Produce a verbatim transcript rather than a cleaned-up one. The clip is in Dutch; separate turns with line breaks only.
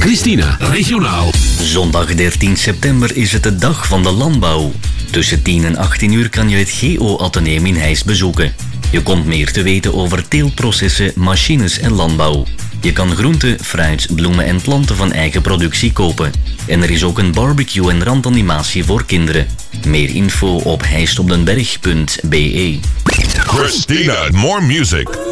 Christina, regionaal.
Zondag dertien september is het de dag van de landbouw. Tussen tien en achttien uur kan je het G O-ateneum in Heist bezoeken. Je komt meer te weten over teeltprocessen, machines en landbouw. Je kan groenten, fruit, bloemen en planten van eigen productie kopen. En er is ook een barbecue en randanimatie voor kinderen. Meer info op heistopdenberg punt b e.
Christina, more music.